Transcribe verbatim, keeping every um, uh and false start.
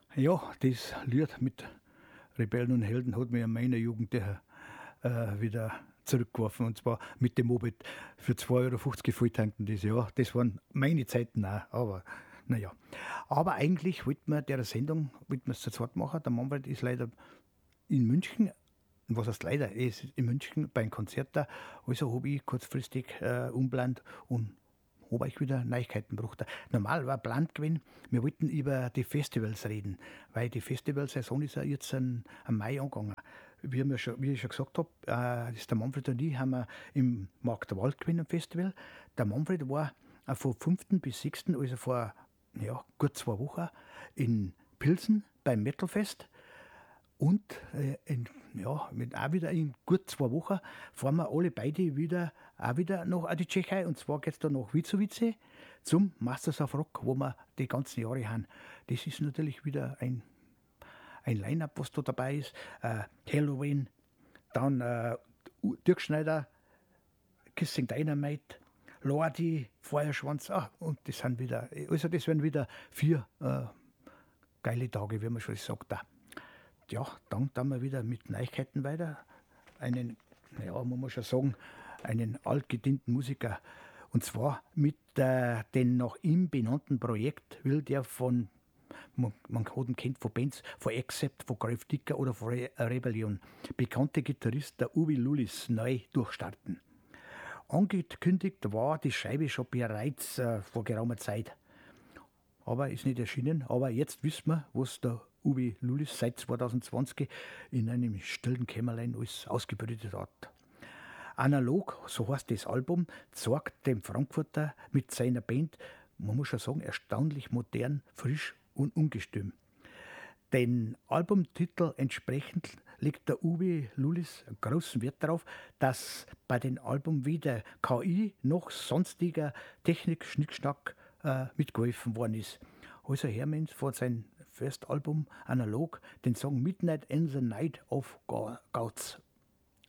Ja, das Lied mit Rebellen und Helden hat mich in meiner Jugend äh, wieder zurückgeworfen. Und zwar mit dem Moped für zwei Euro fünfzig volltanken das Jahr. Das waren meine Zeiten auch, aber naja. Aber eigentlich wollten wir der Sendung, wollten wir es zu zweit machen. Der Manfred ist leider in München. Und was heißt leider? Er ist in München beim Konzert da. Also habe ich kurzfristig äh, umplant und habe ich wieder Neuigkeiten gebracht. Normal war plant gewesen, wir wollten über die Festivals reden, weil die Festivalsaison ist ja jetzt am Mai angegangen. Wie, wir schon, wie ich schon gesagt habe, äh, das ist der Manfred und ich, haben wir im Markt der Wald gewesen, am Festival. Der Manfred war äh, von fünften bis sechsten, also vor ja, gut zwei Wochen, in Pilsen beim Metalfest. Und äh, in, ja, mit auch wieder in gut zwei Wochen fahren wir alle beide wieder, auch wieder nach die Tschechei. Und zwar geht es da nach Wicowice zum Masters of Rock, wo wir die ganzen Jahre haben. Das ist natürlich wieder ein, ein Line-Up, was da dabei ist. Äh, Halloween, dann äh, Dirk Schneider, Kissing Dynamite, Lordi, Feuerschwanz. Ah, und das sind wieder, also das werden wieder vier äh, geile Tage, wie man schon sagt. Da. Ja, dann tun wir wieder mit Neuigkeiten weiter. Einen, ja, muss man schon sagen, einen altgedienten Musiker. Und zwar mit äh, dem nach ihm benannten Projekt will der von, man, man hat ihn kennt von Bands, von Accept, von Grave Digger oder von Re Rebellion, bekannte Gitarrist der Uwe Lullis neu durchstarten. Angekündigt war die Scheibe schon bereits äh, vor geraumer Zeit. Aber ist nicht erschienen. Aber jetzt wissen wir, was der Uwe Lullis seit zwanzig zwanzig in einem stillen Kämmerlein alles ausgebrütet hat. Analog, so heißt das Album, zeigt dem Frankfurter mit seiner Band, man muss schon sagen, erstaunlich modern, frisch und ungestüm. Den Albumtitel entsprechend legt der Uwe Lullis großen Wert darauf, dass bei dem Album weder K I noch sonstiger Technik-Schnickschnack äh, mitgeholfen worden ist. Also Hermanns von seinem First Album Analog den Song Midnight in the Night of Gods